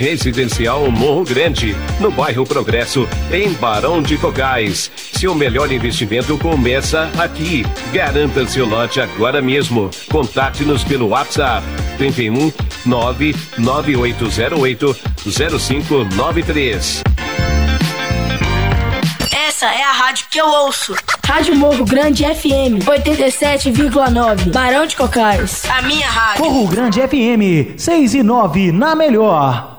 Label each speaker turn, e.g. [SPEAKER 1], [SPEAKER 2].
[SPEAKER 1] Residencial Morro Grande, no bairro Progresso, em Barão de Cocais. Seu melhor investimento começa aqui. Garanta seu lote agora mesmo. Contate-nos pelo WhatsApp 31 99808 0593.
[SPEAKER 2] Essa é a rádio que eu ouço.
[SPEAKER 3] Rádio Morro Grande FM 87,9, Barão de Cocais.
[SPEAKER 2] A minha rádio.
[SPEAKER 4] Morro Grande FM 6 e 9 na melhor.